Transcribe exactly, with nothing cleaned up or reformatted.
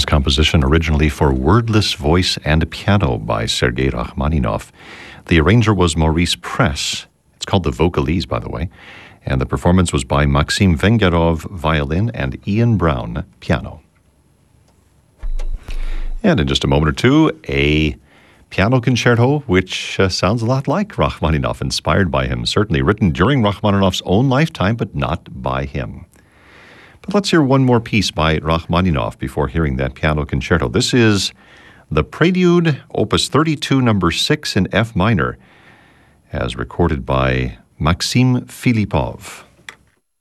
composition originally for wordless voice and piano by Sergei Rachmaninoff. The arranger was Maurice Press. It's called the Vocalise, by the way. And the performance was by Maxim Vengerov, violin, and Ian Brown, piano. And in just a moment or two, a piano concerto, which uh, sounds a lot like Rachmaninoff, inspired by him, certainly written during Rachmaninoff's own lifetime, but not by him. But let's hear one more piece by Rachmaninoff before hearing that piano concerto. This is the Prelude, Opus thirty-two, number six in F minor, as recorded by Maxim Filippov.